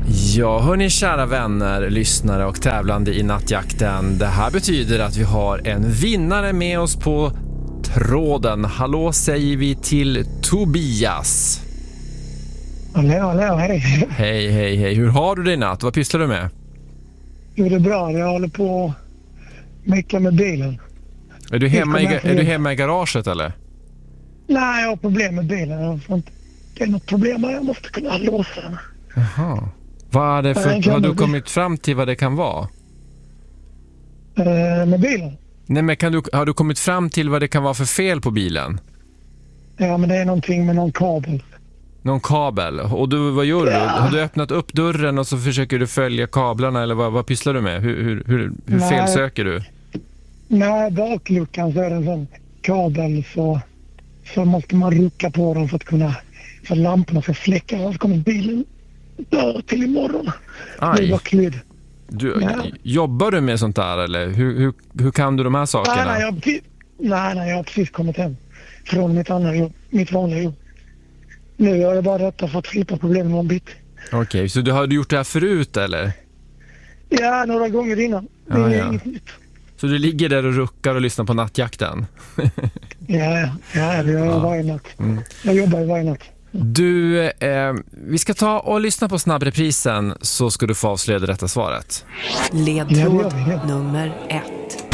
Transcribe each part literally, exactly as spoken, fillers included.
Ja, hörni kära vänner, lyssnare och tävlande i nattjakten. Det här betyder att vi har en vinnare med oss på tråden. Hallå säger vi till Tobias. Hallå, hallå, hej. Hej, hej, hej. Hur har du det i natt? Vad pysslar du med? Jo, det är bra. Jag håller på mycket med bilen. Är du hemma i, är du hemma i garaget eller? Nej, jag har problem med bilen. Jag får inte, det är något problem här. Jag måste kunna låsa den. Jaha. Vad är det för, har du kommit fram till vad det kan vara? Eh, med bilen? Nej, men kan du, har du kommit fram till vad det kan vara för fel på bilen? Ja, men det är någonting med någon kabel. Någon kabel? Och du, vad gör ja. du? Har du öppnat upp dörren och så försöker du följa kablarna eller vad, vad pysslar du med? Hur, hur, hur, hur fel söker du? Nej, bakluckan så är det en sån kabel så, så måste man rucka på den för att kunna för lamporna ska släcka. Så kommer bilen dö till imorgon. Aj. Det var klydd. Du, jobbar du med sånt där eller? Hur, hur, hur kan du de här sakerna? Nej, nej, jag, nej, nej, jag har precis kommit hem från mitt andra jobb, mitt vanliga jobb. Nu har jag bara detta för att slippa problemen med en bit. Okej, okay, så du har du gjort det här förut eller? Ja, några gånger innan. Det ah, är ja. inget nytt. Så du ligger där och ruckar och lyssnar på nattjakten? ja, ja, det gör jag ja. varje natt. Mm. Jag jobbar ju varje natt. Du, eh, vi ska ta och lyssna på snabbreprisen så ska du få avslöja det rätta svaret. Ledtråd nummer ett.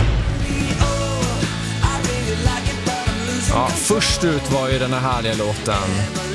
Ja, först ut var ju den här härliga låten